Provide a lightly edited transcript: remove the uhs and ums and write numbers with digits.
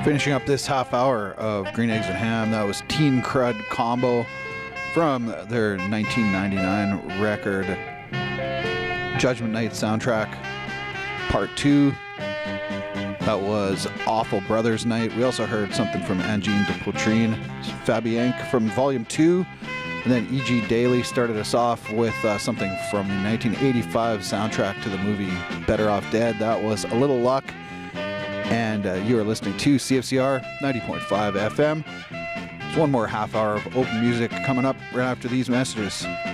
Finishing up this half hour of Green Eggs and Ham, that was Teen Crud Combo from their 1999 record Judgment Night Soundtrack Part 2. That was Awful Brothers Night. We also heard something from Angine de Poitrine, Fabianque from Volume 2. And then E.G. Daily started us off with something from the 1985 soundtrack to the movie Better Off Dead. That was A Little Luck. And you are listening to CFCR 90.5 FM. There's one more half hour of open music coming up right after these messages.